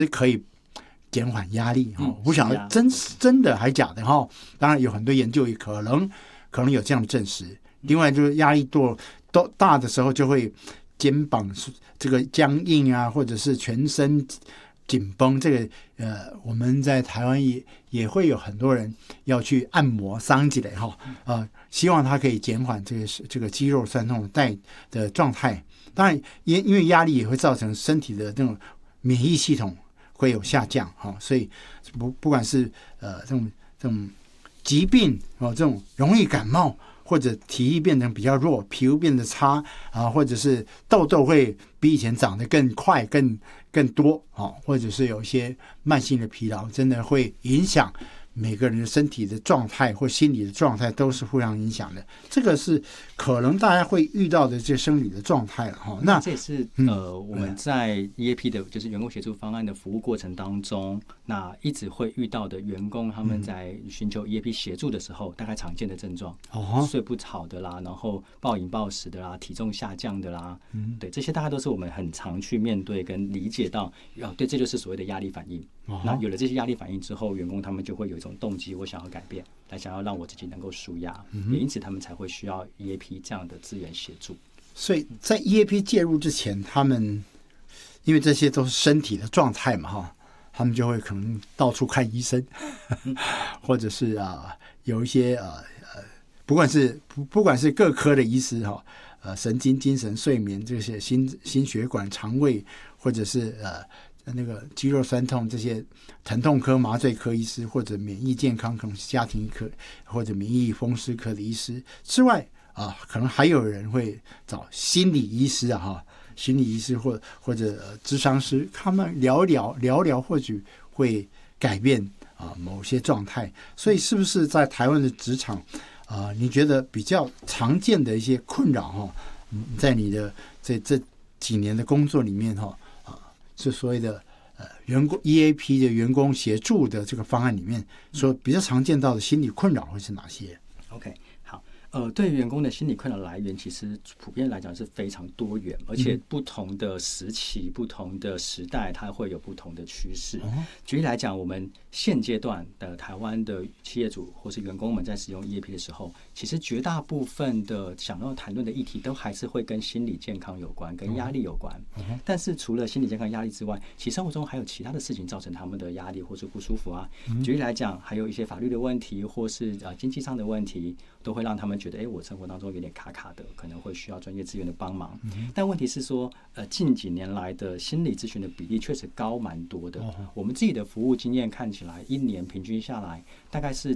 可以减缓压力哈。我不晓得真的还假的哈。当然有很多研究也可能有这样的证实。另外就是压力多大的时候，就会肩膀这个僵硬啊，或者是全身紧绷。这个我们在台湾也会有很多人要去按摩桑吉雷哈希望它可以减缓这个肌肉酸痛的状态。当然因为压力也会造成身体的那种免疫系统会有下降所以不管是这种疾病这种容易感冒，或者体力变成比较弱，皮肤变得差或者是痘痘会比以前长得更快更多或者是有一些慢性的疲劳，真的会影响每个人的身体的状态或心理的状态，都是互相影响的。这个是可能大家会遇到的这生理的状态了那这也是我们在 EAP 的就是员工协助方案的服务过程当中，那一直会遇到的员工他们在寻求 EAP 协助的时候，大概常见的症状睡不好的啦，然后暴饮暴食的啦，体重下降的啦对，这些大概都是我们很常去面对跟理解到对，这就是所谓的压力反应那有了这些压力反应之后，员工他们就会有一种动机，我想要改变，来想要让我自己能够抒压也因此他们才会需要 EAP 这样的资源协助。 所以在 EAP 介入之前，他们因为这些都是身体的状态嘛他们就会可能到处看医生或者是有一些不管是各科的医师神经、精神、睡眠这些心血管、肠胃，或者是那个肌肉酸痛这些疼痛科、麻醉科医师，或者免疫健康可能是家庭科或者免疫风湿科的医师之外可能还有人会找心理医师心理医师或者諮商师，他们聊聊或许会改变某些状态。所以是不是在台湾的职场你觉得比较常见的一些困扰在你的这几年的工作里面是所谓的员工 EAP 的员工协助的这个方案里面，说比较常见到的心理困扰会是哪些？ OK， 好，对于员工的心理困扰来源，其实普遍来讲是非常多元，而且不同的时期、不同的时代，它会有不同的趋势。举例来讲，我们现阶段的台湾的企业主或是员工们在使用 EAP 的时候，其实绝大部分的想要谈论的议题都还是会跟心理健康有关，跟压力有关。但是除了心理健康压力之外，其实生活中还有其他的事情造成他们的压力或是不舒服举例来讲，还有一些法律的问题或是经济上的问题，都会让他们觉得我生活当中有点卡卡的，可能会需要专业资源的帮忙。但问题是说近几年来的心理咨询的比例确实高蛮多的。我们自己的服务经验看起来，一年平均下来大概是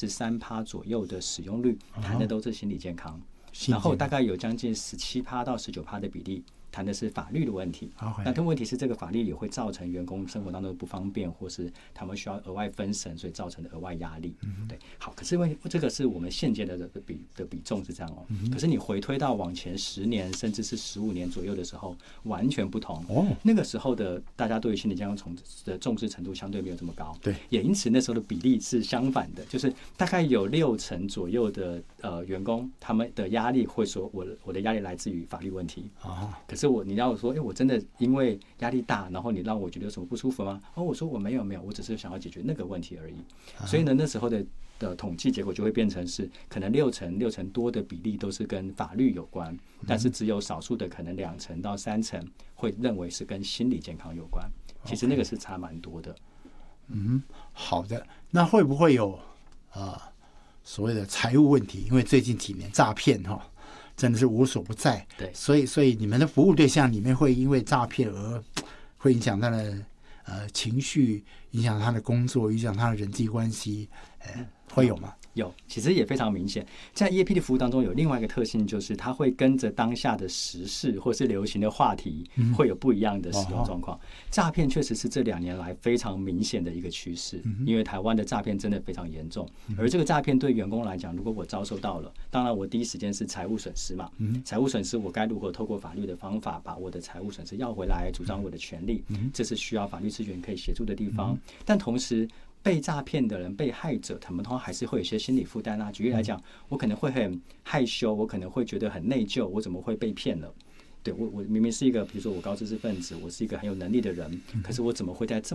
73%左右的使用率，谈的都是心理健康，然后大概有将近17%到19%的比例谈的是法律的问题。那问题是这个法律也会造成员工生活当中的不方便，或是他们需要额外分神，所以造成的额外压力。对，好，可是因为这个是我们现阶段的比重是这样可是你回推到往前10年甚至是15年左右的时候，完全不同。那个时候的大家对于心理健康的重视程度相对没有这么高，对，也因此那时候的比例是相反的，就是大概有60%左右的员工，他们的压力会说我的压力来自于法律问题可是你要说我真的因为压力大，然后你让我觉得有什么不舒服吗？我说我没有，我只是想要解决那个问题而已。所以呢，那时候的统计结果就会变成是可能6成多的比例都是跟法律有关，但是只有少数的可能2成到3成会认为是跟心理健康有关。其实那个是差蛮多的。 好的。那会不会有所谓的财务问题？因为最近几年诈骗真的是无所不在，对，所以你们的服务对象里面会因为诈骗而会影响他的情绪，影响他的工作，影响他的人际关系，会有吗？ 有，其实也非常明显。在 EAP 的服务当中，有另外一个特性，就是它会跟着当下的时事或是流行的话题，会有不一样的使用状况。诈骗确实是这2年来非常明显的一个趋势，因为台湾的诈骗真的非常严重。而这个诈骗对员工来讲，如果我遭受到了，当然我第一时间是财务损失嘛。财务损失我该如何透过法律的方法把我的财务损失要回来，主张我的权利，这是需要法律资源可以协助的地方。但同时被诈骗的人、被害者，他们通常还是会有一些心理负担举例来讲，我可能会很害羞，我可能会觉得很内疚，我怎么会被骗了？对，我明明是一个，比如说我高知识分子，我是一个很有能力的人，可是我怎么会在这